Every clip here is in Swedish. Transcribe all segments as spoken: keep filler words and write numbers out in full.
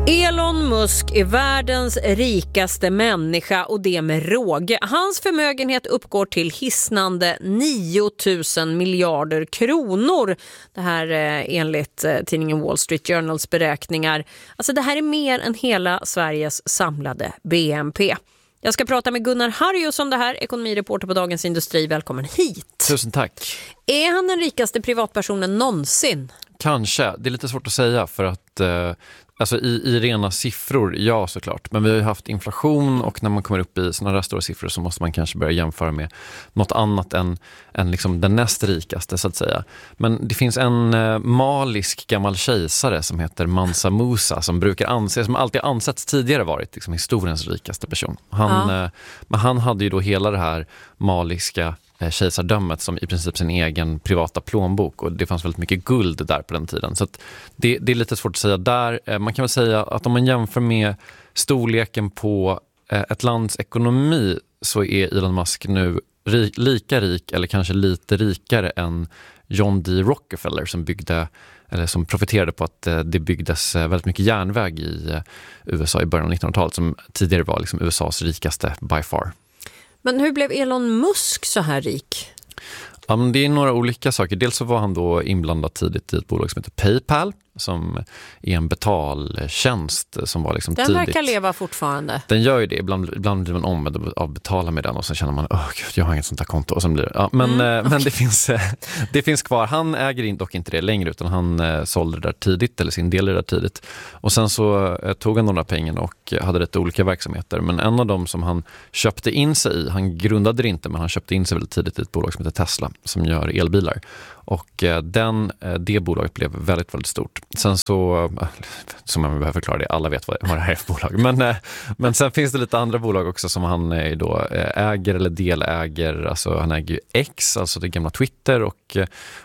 Elon Musk är världens rikaste människa och det med råge. Hans förmögenhet uppgår till hisnande nio tusen miljarder kronor. Det här enligt tidningen Wall Street Journals beräkningar. Alltså det här är mer än hela Sveriges samlade B N P. Jag ska prata med Gunnar Harrius om det här, ekonomireporter på Dagens Industri. Välkommen hit. Tusen tack. Är han den rikaste privatpersonen någonsin? Kanske. Det är lite svårt att säga för att eh, alltså i, i rena siffror, ja såklart. Men vi har ju haft inflation och när man kommer upp i sådana där stora siffror så måste man kanske börja jämföra med något annat än, än liksom den näst rikaste så att säga. Men det finns en eh, malisk gammal kejsare som heter Mansa Musa som brukar anses, som alltid ansetts tidigare varit liksom historiens rikaste person. Han, ja. eh, men han hade ju då hela det här maliska kejsardömet som i princip sin egen privata plånbok och det fanns väldigt mycket guld där på den tiden. Så att det, det är lite svårt att säga där. Man kan väl säga att om man jämför med storleken på ett lands ekonomi så är Elon Musk nu rik, lika rik eller kanske lite rikare än John D. Rockefeller som byggde eller som profiterade på att det byggdes väldigt mycket järnväg i U S A i början av nittonhundratalet som tidigare var liksom U S A:s rikaste by far. Men hur blev Elon Musk så här rik? Ja, men det är några olika saker. Dels så var han då inblandad tidigt i ett bolag som heter PayPal som är en betaltjänst som var liksom den tidigt. Den verkar leva fortfarande. Den gör ju det. Ibland, ibland blir man om med att betala med den och så känner man, åh gud, jag har inget sånt här konto. Och så blir det. Ja, men mm, men okay. det, finns, det finns kvar. Han äger dock inte det längre utan han eh, sålde det där tidigt eller sin del i det där tidigt. Och sen så eh, tog han några pengar och hade rätt olika verksamheter. Men en av dem som han köpte in sig i, han grundade det inte men han köpte in sig väldigt tidigt i ett bolag som heter Tesla som gör elbilar. Och den, det bolaget blev väldigt, väldigt stort. Sen så, som man behöver förklara det, alla vet vad det här är för bolag. Men, men sen finns det lite andra bolag också som han då äger eller deläger. Alltså han äger ju X, alltså det gamla Twitter och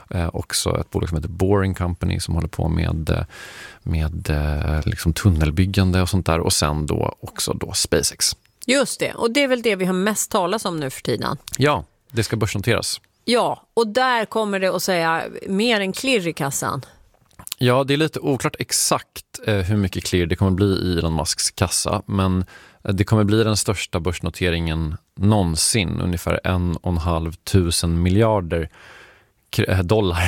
också ett bolag som heter Boring Company som håller på med, med liksom tunnelbyggande och sånt där. Och sen då också då SpaceX. Just det, och det är väl det vi har mest talat om nu för tiden. Ja, det ska börsnoteras. Ja, och där kommer det att säga mer än klirr i kassan. Ja, det är lite oklart exakt eh, hur mycket klirr det kommer bli i Elon Musks kassa. Men eh, det kommer bli den största börsnoteringen någonsin. Ungefär en och en halv tusen miljarder dollar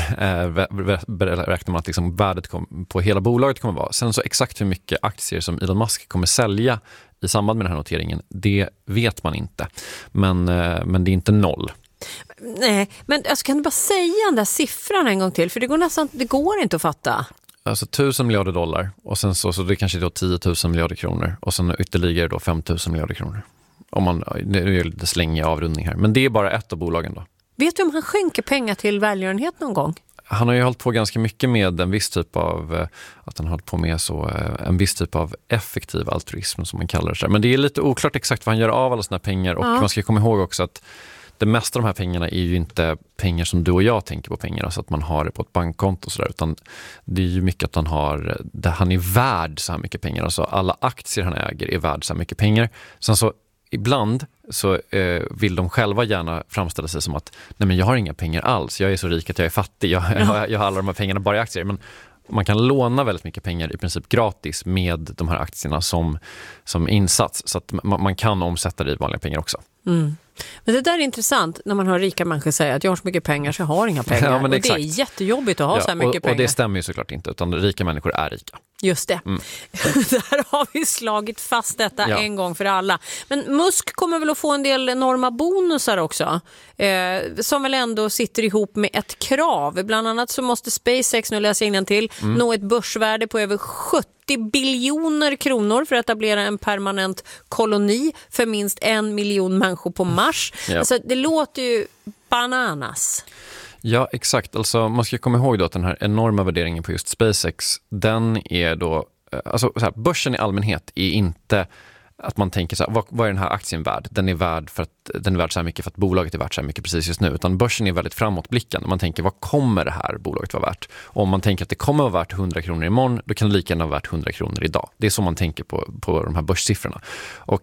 eh, räknar man att liksom värdet kom, på hela bolaget kommer vara. Sen så exakt hur mycket aktier som Elon Musk kommer sälja i samband med den här noteringen, det vet man inte. Men, eh, men det är inte noll. Nej, men alltså, kan du bara säga den där siffran en gång till? För det går nästan, det går inte att fatta. Alltså tusen miljarder dollar och sen så, så det kanske är då tio tusen miljarder kronor och sen ytterligare då fem tusen miljarder kronor. Om man, det är lite slängig avrundning här. Men det är bara ett av bolagen då. Vet du om han skänker pengar till välgörenhet någon gång? Han har ju hållit på ganska mycket med en viss typ av, att han har hållit på med så, en viss typ av effektiv altruism som man kallar det. Men det är lite oklart exakt vad han gör av alla sina pengar och ja. Man ska komma ihåg också att det mesta av de här pengarna är ju inte pengar som du och jag tänker på pengar, alltså att man har det på ett bankkonto och sådär, utan det är ju mycket att han har, där han är värd så här mycket pengar, alltså alla aktier han äger är värd så här mycket pengar. Sen så ibland så eh, vill de själva gärna framställa sig som att nej men jag har inga pengar alls, jag är så rik att jag är fattig, jag, jag, jag har alla de här pengarna bara i aktier, men man kan låna väldigt mycket pengar i princip gratis med de här aktierna som, som insats, så att man, man kan omsätta det i vanliga pengar också. Mm. Men det där är intressant när man hör rika människor säga att jag har så mycket pengar så jag har inga pengar. Ja, men det, och det är jättejobbigt att ha ja, så här mycket och, pengar. Och det stämmer ju såklart inte, utan rika människor är rika. Just det. Mm. Där har vi slagit fast detta ja. en gång för alla. Men Musk kommer väl att få en del enorma bonusar också. Eh, som väl ändå sitter ihop med ett krav. Bland annat så måste SpaceX, nu läser jag innantill, mm. nå ett börsvärde på över sjuttio biljoner kronor för att etablera en permanent koloni för minst en miljon människor på Mars. Ja. Alltså, det låter ju bananas. Ja, exakt. Alltså, man ska komma ihåg då att den här enorma värderingen på just SpaceX, den är då, alltså så här, börsen i allmänhet är inte att man tänker så här, vad, vad är den här aktien värd? Den är värd för att den är värd så här mycket för att bolaget är värt så här mycket precis just nu. Utan börsen är väldigt framåtblickande. Man tänker, vad kommer det här bolaget vara värt? Och om man tänker att det kommer vara värt hundra kronor imorgon, då kan det lika gärna vara värt hundra kronor idag. Det är så man tänker på, på de här börssiffrorna. Och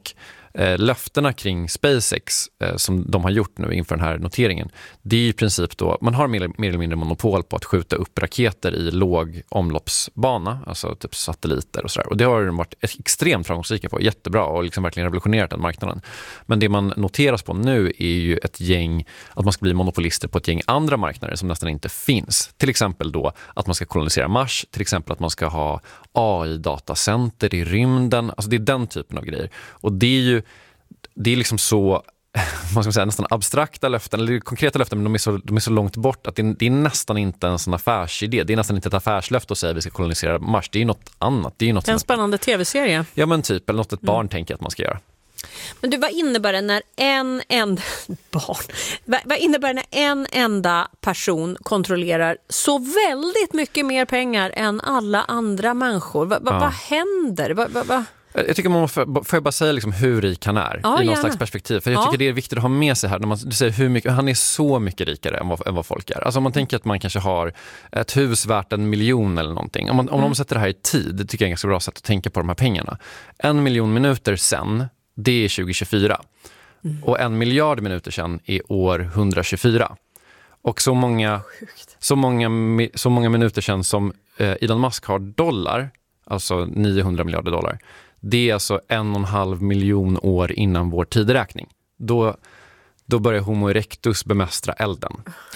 eh, löftena kring SpaceX eh, som de har gjort nu inför den här noteringen, det är i princip då, man har mer, mer eller mindre monopol på att skjuta upp raketer i låg omloppsbana, alltså typ satelliter och sådär. Och det har de varit extremt framgångsrika på, jättebra och liksom verkligen revolutionerat den marknaden. Men det man noteras på nu är ju ett gäng, att man ska bli monopolister på ett gäng andra marknader som nästan inte finns. Till exempel då att man ska kolonisera Mars, till exempel att man ska ha A I-datacenter i rymden, alltså det är den typen av grejer. Och det är ju, det är liksom så, man ska säga, nästan abstrakta löften, eller konkreta löften, men de är så, de är så långt bort att det, det är nästan inte en sån affärsidé. Det är nästan inte ett affärslöfte att säga att vi ska kolonisera Mars. Det är ju något annat. Det är ju något en spännande tv-serie. Ja, men typ, eller något ett barn mm. tänker att man ska göra. Men du, vad innebär det när en enda barn, vad, vad innebär det när en enda person kontrollerar så väldigt mycket mer pengar än alla andra människor? Va, va, ja. Vad händer? Va, va, va? Jag tycker man får, får jag bara säga liksom hur rik han är ja, i någon gärna. slags perspektiv. För jag tycker ja. det är viktigt att ha med sig här. När man, du säger hur mycket, han är så mycket rikare än vad, än vad folk är. Alltså om man tänker att man kanske har ett hus värt en miljon eller någonting. Om man, om mm. man sätter det här i tid, det tycker jag är en ganska bra sätt att tänka på de här pengarna. En miljon minuter sen, det är tjugo tjugofyra. Mm. Och en miljard minuter sen är år etthundratjugofyra. Och så många, så många, så många minuter sen som eh, Elon Musk har dollar, alltså niohundra miljarder dollar, det är alltså en och en halv miljon år innan vår tideräkning. Då, då börjar Homo erectus bemästra elden.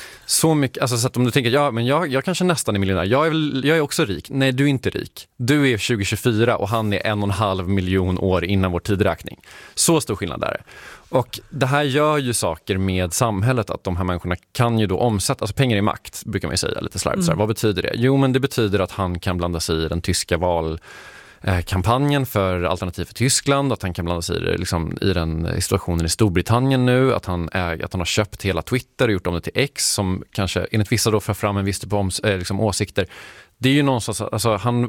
Så mycket, alltså så att om du tänker, ja men jag, jag kanske nästan är miljonär, jag är, väl, jag är också rik. Nej, du är inte rik. Du är tjugo tjugofyra och han är en och en halv miljon år innan vår tideräkning. Så stor skillnad där. Och det här gör ju saker med samhället, att de här människorna kan ju då omsätta, alltså pengar i makt brukar man ju säga lite slarvigt. Mm. Vad betyder det? Jo, men det betyder att han kan blanda sig i den tyska val kampanjen för Alternativ för Tyskland, att han kan blanda sig i, liksom, i den situationen i Storbritannien nu, att han, äg, att han har köpt hela Twitter och gjort om det till X som kanske enligt vissa då för fram en viss typ av äh, liksom, åsikter. Det är ju någonstans, alltså, han,